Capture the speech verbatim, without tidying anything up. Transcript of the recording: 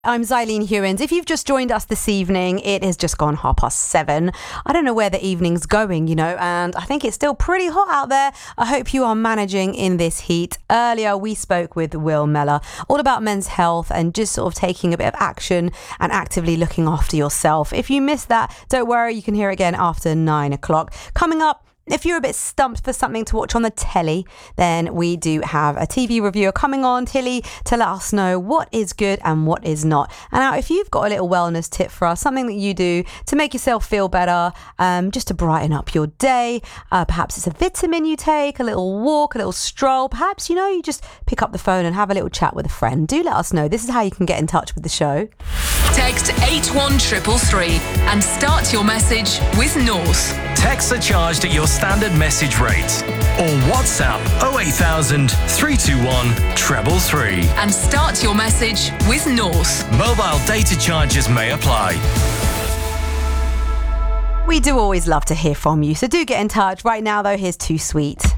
I'm Xylene Hewins. If you've just joined us this evening, it has just gone half past seven. I don't know where the evening's going, you know, and I think it's still pretty hot out there. I hope you are managing in this heat. Earlier, we spoke with Will Mellor all about men's health and just sort of taking a bit of action and actively looking after yourself. If you missed that, don't worry, you can hear it again after nine o'clock. Coming up, if you're a bit stumped for something to watch on the telly, then we do have a T V reviewer coming on, Tilly, to let us know what is good and what is not. And now, if you've got a little wellness tip for us, something that you do to make yourself feel better, um, just to brighten up your day, uh, perhaps it's a vitamin you take, a little walk, a little stroll, perhaps, you know, you just pick up the phone and have a little chat with a friend. Do let us know. This is how you can get in touch with the show. Text eight one three three three and start your message with North. Texts are charged at your standard message rate. Or WhatsApp oh eight thousand, three two one, treble three. And start your message with North. Mobile data charges may apply. We do always love to hear from you, so do get in touch. Right now, though, here's Too Sweet.